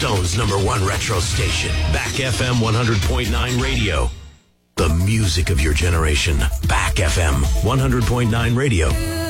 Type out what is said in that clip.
Zone's #1 retro station, Back FM 100.9 Radio. The music of your generation, Back FM 100.9 Radio.